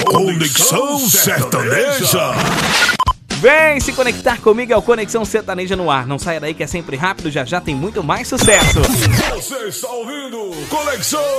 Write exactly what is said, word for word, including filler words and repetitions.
Conexão Sertaneja. Vem se conectar comigo, é o Conexão Sertaneja no ar. Não saia daí que é sempre rápido, já já tem muito mais sucesso. Você está ouvindo Conexão